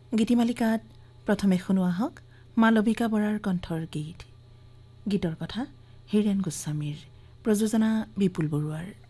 গীতিমালিকাত প্ৰথমে শুনোৱা হওক মালবিকা বৰাৰ কণ্ঠৰ গীত। গীতৰ কথা হীৰেণ গোস্বামীৰ, প্ৰযোজনা বিপুল বৰুৱাৰ।